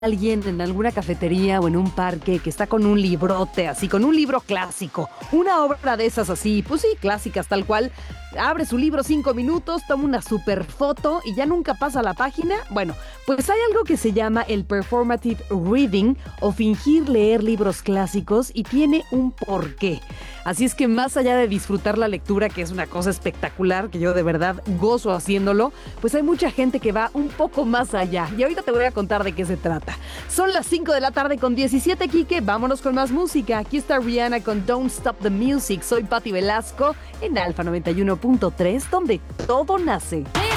alguien en alguna cafetería o en un parque que está con un librote, así, con un libro clásico, una obra de esas así, pues sí, clásicas tal cual, abre su libro 5 minutos, toma una super foto y ya nunca pasa la página? Bueno, pues hay algo que se llama el performative reading o fingir leer libros clásicos y tiene un porqué. Así es que más allá de disfrutar la lectura, que es una cosa espectacular, que yo de verdad gozo haciéndolo, pues hay mucha gente que va un poco más allá. Y ahorita te voy a contar de qué se trata. Son las 5 de la tarde con 17, Quique. Vámonos con más música. Aquí está Rihanna con Don't Stop the Music. Soy Patti Velasco en Alfa 91.3, donde todo nace.